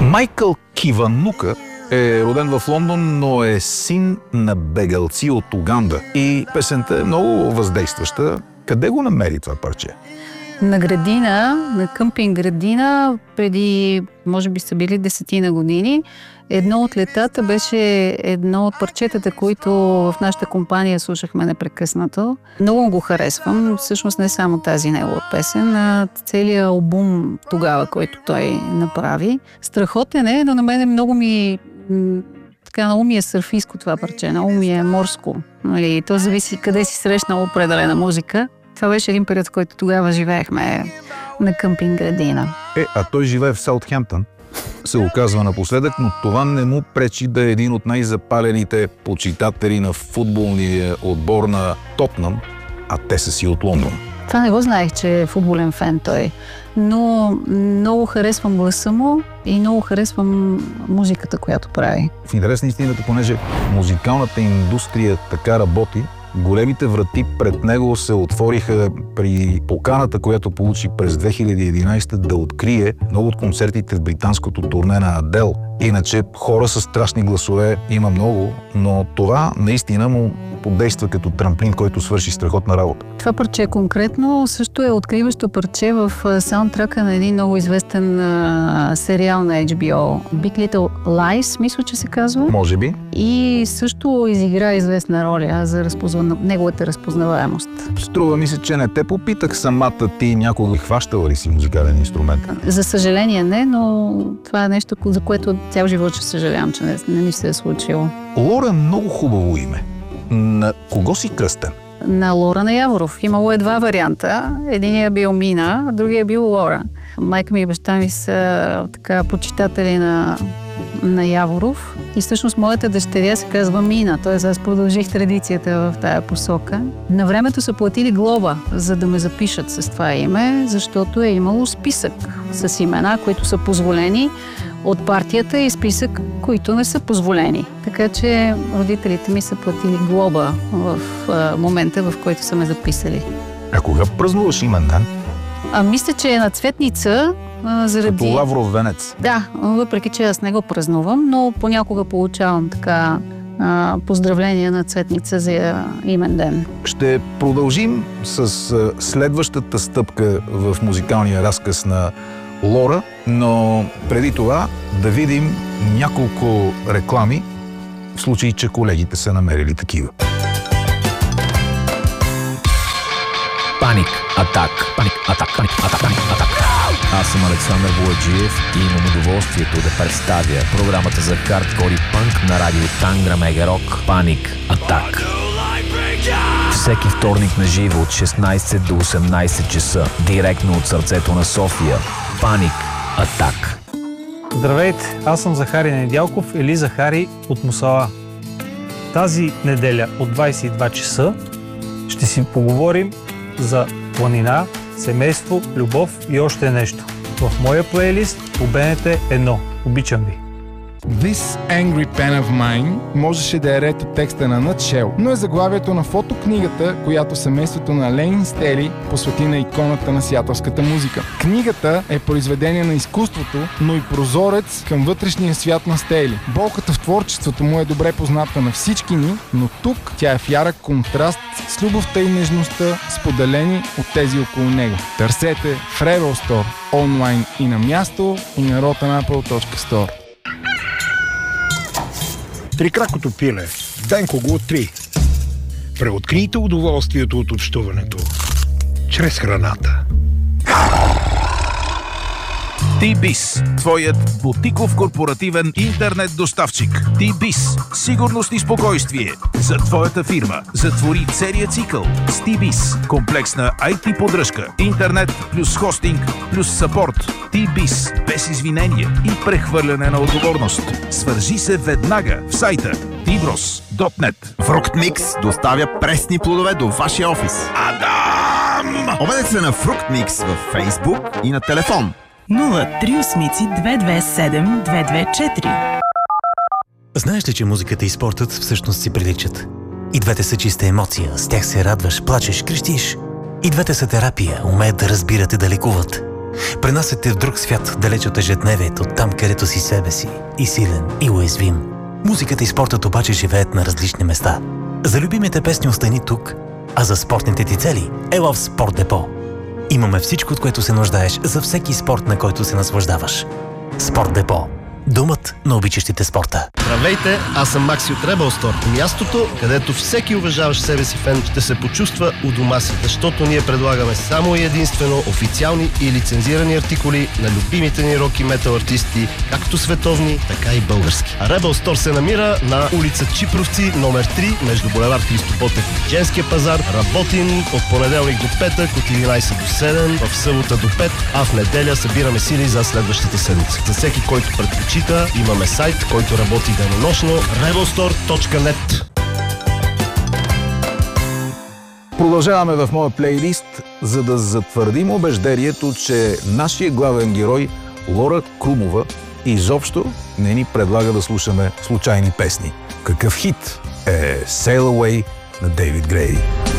Майкъл Киванука е роден в Лондон, но е син на бегалци от Уганда. И песента е много въздействаща. Къде го намери това парче? На градина, на къмпинг градина, преди, може би са били 10 години. Едно от летата беше едно от парчетата, които в нашата компания слушахме непрекъснато. Много го харесвам. Всъщност не само тази негова песен, а целият албум тогава, който той направи. Страхотен е, но на мен много ми е сърфийско това парче, много ми е морско. То зависи къде си срещнал определена музика. Това беше един период, в който тогава живеехме на къмпинг градина. А той живее в Саутхемптън, се оказва напоследък, но това не му пречи да е един от най-запалените почитатели на футболния отбор на Тотнъм, а те са си от Лондон. Това не го знаех, че е футболен фен той, но много харесвам гласа му и много харесвам музиката, която прави. В интерес на истината, понеже музикалната индустрия така работи, големите врати пред него се отвориха при поканата, която получи през 2011 да открие много от концертите в британското турне на Адел. Иначе хора с страшни гласове има много, но това наистина му подейства като трамплин, който свърши страхотна работа. Това парче конкретно също е откриващо парче в саундтрака на един много известен сериал на HBO. Big Little Lies, мисля, че се казва. Може би. И също изигра известна роля за неговата разпознаваемост. Струва ми се, че не те попитах самата ти някога хващала ли си музикален инструмент? За съжаление не, но това е нещо, за което цял живот ще съжалявам, че не ми се е случило. Лора е много хубаво име. На кого си кръстен? На Лора Яворов. Имало два варианта. Единият е бил Мина, а другият е бил Лора. Майка ми и баща ми са почитатели на Яворов. И всъщност моята дъщеря се казва Мина, т.е. аз продължих традицията в тая посока. На времето са платили глоба, за да ме запишат с това име, защото е имало списък с имена, които са позволени от партията и списък, които не са позволени. Така че родителите ми са платили глоба в момента, в който са ме записали. А кога празнуваш имен ден? Мисля, че е на Цветница, заради... Като Лавров венец. Да, въпреки че аз не го празнувам, но понякога получавам поздравления на Цветница за имен ден. Ще продължим с следващата стъпка в музикалния разказ на Лора, но преди това да видим няколко реклами, в случай, че колегите са намерили такива. Паник Атак. Паник Атак. Паник Атак. Паник Атак. Аз съм Александър Боладжиев и имам удоволствието да представя програмата за хардкор и панк на радио Тангра Мега Рок Паник Атак. Всеки вторник на живо от 16 до 18 часа, директно от сърцето на София. Паник Атак. Здравейте, аз съм Захари Недялков или Захари от Мусала. Тази неделя от 22 часа ще си поговорим за планина, семейство, любов и още нещо. В моя плейлист по БНТ 1. Обичам ви! This Angry Pen of Mine можеше да е ред от текста на Nutshell, но е заглавието на фотокнигата, която семейството на Лейн Стели посвети на иконата на сиатълската музика. Книгата е произведение на изкуството, но и прозорец към вътрешния свят на Стели. Болката в творчеството му е добре позната на всички ни, но тук тя е в ярък контраст с любовта и нежността, споделени от тези около него. Търсете в Rebel Store, онлайн и на място, и на rotanapple.store. Трикракото пиле. Денко го откри. Преоткрийте удоволствието от общуването чрез храната. T-Biz, твоят бутиков корпоративен интернет доставчик. T-Biz, сигурност и спокойствие за твоята фирма. Затвори целия цикъл с T-Biz. Комплексна IT поддръжка, интернет плюс хостинг плюс съпорт. T-Biz, без извинение и прехвърляне на отговорност. Свържи се веднага в сайта tbros.net. Fructmix доставя пресни плодове до вашия офис. Адам! Обадете се на Fructmix във Facebook и на телефон 038-227-224. Знаеш ли, че музиката и спортът всъщност си приличат? И двете са чиста емоция, с тях се радваш, плачеш, крещиш. И двете са терапия, умеят да разбират и да лекуват. Пренасят те в друг свят, далеч от ежедневието, там където си себе си, и силен, и уязвим. Музиката и спортът обаче живеят на различни места. За любимите песни остани тук, а за спортните ти цели ела в Спорт Депо. Имаме всичко, от което се нуждаеш за всеки спорт, на който се наслаждаваш. Спорт Депо. Домът на обичащите спорта. Здравейте, аз съм Макси от Rebel Store. Мястото, където всеки уважаващ себе си фен ще се почувства у дома си, защото ние предлагаме само и единствено официални и лицензирани артикули на любимите ни рок и метал артисти, както световни, така и български. Rebel Store се намира на улица Чипровци, номер 3, между булевард Христо Ботев и Женския пазар. Работим от понеделник до петък, от 11 до 7, в събота до 5, а в неделя събираме сили за следващата седмица. За всеки, който предпочита, имаме сайт, който работи денонощно, rebelstore.net. Продължаваме в моя плейлист, за да затвърдим убеждението, че нашия главен герой Лора Крумова изобщо не ни предлага да слушаме случайни песни. Какъв хит е Sail Away на Дейвид Грей?